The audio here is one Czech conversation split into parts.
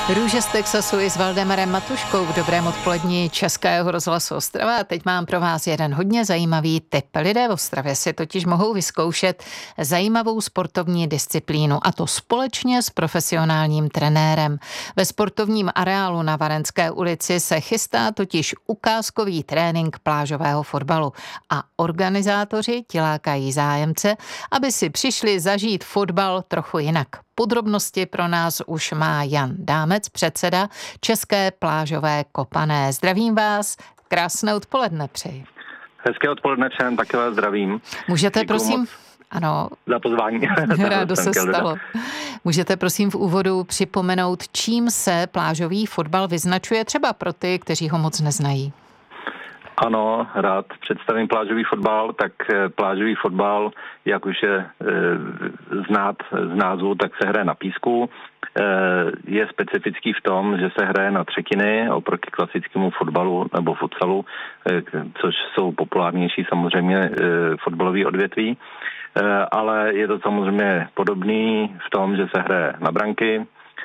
Růže z Texasu i s Valdemarem Matuškou v dobrém odpolední Českého rozhlasu Ostrava. A teď mám pro vás jeden hodně zajímavý tip. Lidé v Ostravě si totiž mohou vyzkoušet zajímavou sportovní disciplínu, a to společně s profesionálním trenérem. Ve sportovním areálu na Varenské ulici se chystá totiž ukázkový trénink plážového fotbalu a organizátoři ti lákají zájemce, aby si přišli zažít fotbal trochu jinak. Podrobnosti pro nás už má Jan Dámec, předseda České plážové kopané. Zdravím vás, krásné odpoledne přeji. Hezké odpoledne přejem, taky vás zdravím. Můžete prosím... Ano. Za pozvání. Rádo se stalo. Můžete prosím v úvodu připomenout, čím se plážový fotbal vyznačuje, třeba pro ty, kteří ho moc neznají? Ano, rád představím plážový fotbal. Tak plážový fotbal, jak už je znát z názvu, tak se hraje na písku. Je specifický v tom, že se hraje na třetiny oproti klasickému fotbalu nebo futsalu, což jsou populárnější samozřejmě fotbalové odvětví. Ale je to samozřejmě podobný v tom, že se hraje na branky.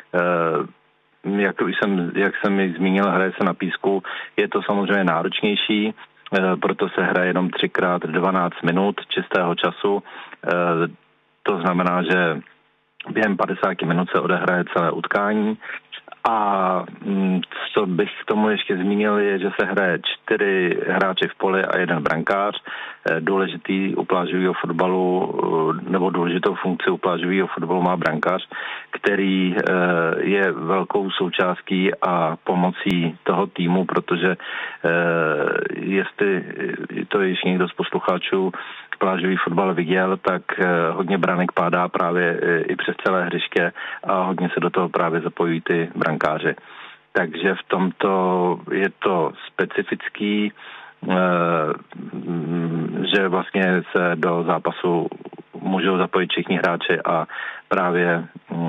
Jak jsem ji zmínil, hraje se na písku, je to samozřejmě náročnější, proto se hraje jenom 3x12 minut čistého času. To znamená, že během 50 minut se odehraje celé utkání. A co bych k tomu ještě zmínil, je, že se hraje 4 hráči v poli a 1 brankář. Důležitý u plážového fotbalu, nebo důležitou funkci u plážového fotbalu má brankář, který je velkou součástí a pomocí toho týmu, protože jestli to ještě někdo z posluchačů plážový fotbal viděl, tak hodně branek pádá právě i přes celé hřiště a hodně se do toho právě zapojují ty brankáři. Takže v tomto je to specifický, že vlastně se do zápasu můžou zapojit všichni hráči a právě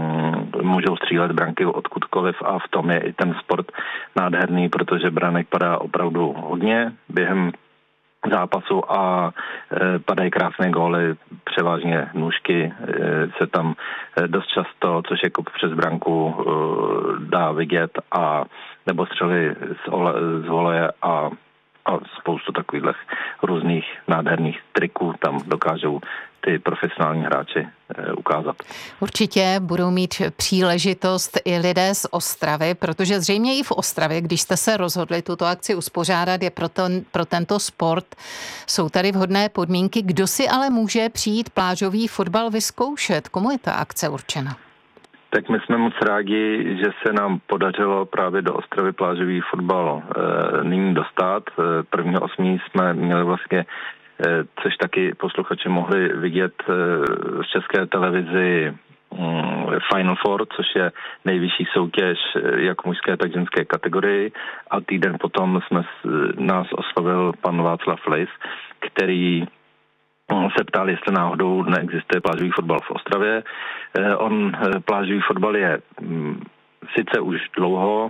můžou střílet branky odkudkoliv, a v tom je i ten sport nádherný, protože branek padá opravdu hodně během zápasu a padají krásné góly, převážně nůžky se tam dost často, což je kop přes branku, dá vidět, a nebo střely z voleje a spoustu takových různých nádherných triků tam dokážou ty profesionální hráči ukázat. Určitě budou mít příležitost i lidé z Ostravy, protože zřejmě i v Ostravě, když jste se rozhodli tuto akci uspořádat, je pro tento sport, jsou tady vhodné podmínky. Kdo si ale může přijít plážový fotbal vyzkoušet? Komu je ta akce určena? Tak my jsme moc rádi, že se nám podařilo právě do Ostravy plážový fotbal nyní dostat. 1.8. jsme měli vlastně, což taky posluchači mohli vidět v České televizi, Final Four, což je nejvyšší soutěž jak mužské, tak ženské kategorii, a týden potom nás oslovil pan Václav Lis, který se ptal, jestli náhodou neexistuje plážový fotbal v Ostravě. Plážový fotbal je sice už dlouho,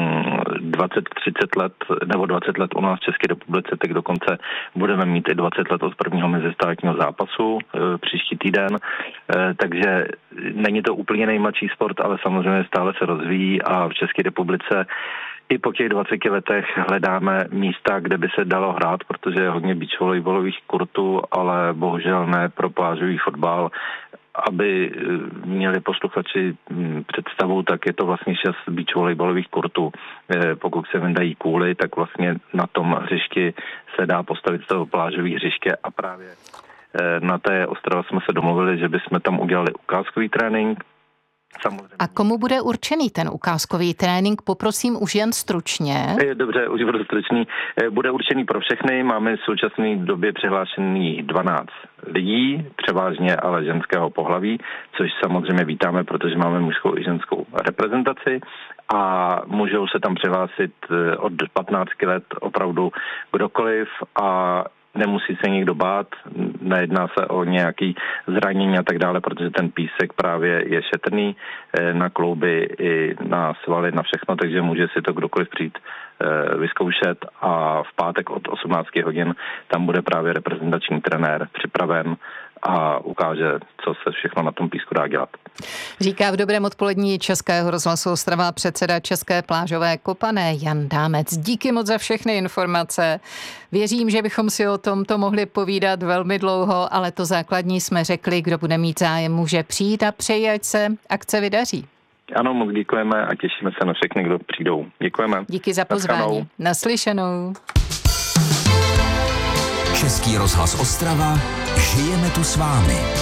20-30 let, nebo 20 let u nás v České republice, tak dokonce budeme mít i 20 let od prvního mezistátního zápasu příští týden, takže není to úplně nejmladší sport, ale samozřejmě stále se rozvíjí, a v České republice i po těch 20 letech hledáme místa, kde by se dalo hrát, protože je hodně beach volejbalových kurtů, ale bohužel ne pro plážový fotbal. Aby měli posluchači představu, tak je to vlastně 6 beach volejbalových kurtů. Pokud se vyndají kůly, tak vlastně na tom hřišti se dá postavit z toho plážový hřiště, a právě na té Ostravě jsme se domluvili, že bychom tam udělali ukázkový trénink. Samozřejmě. A komu bude určený ten ukázkový trénink? Poprosím už jen stručně. Dobře, už budu stručný. Bude určený pro všechny. Máme v současné době přihlášených 12 lidí, převážně ale ženského pohlaví, což samozřejmě vítáme, protože máme mužskou i ženskou reprezentaci, a můžou se tam přihlásit od 15 let opravdu kdokoliv a nemusí se nikdo bát, nejedná se o nějaký zranění a tak dále, protože ten písek právě je šetrný na klouby i na svaly, na všechno, takže může si to kdokoliv přijít vyzkoušet, a v pátek od 18 hodin tam bude právě reprezentační trenér připraven a ukáže, co se všechno na tom písku dá dělat. Říká v dobrém odpolední Českého rozhlasu Ostrava předseda České plážové kopané Jan Dámec. Díky moc za všechny informace. Věřím, že bychom si o tomto mohli povídat velmi dlouho, ale to základní jsme řekli, kdo bude mít zájem, může přijít a přeji, ať se akce vydaří. Ano, moc děkujeme a těšíme se na všechny, kdo přijdou. Děkujeme. Díky za pozvání. Naslyšenou. Český rozhlas Ostrava, žijeme tu s vámi.